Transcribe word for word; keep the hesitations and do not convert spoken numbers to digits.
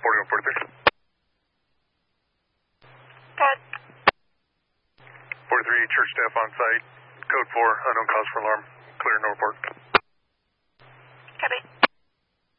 forty-one forty-three. Got forty-three, church staff on site. Code four, unknown cause for alarm. Clear, no report.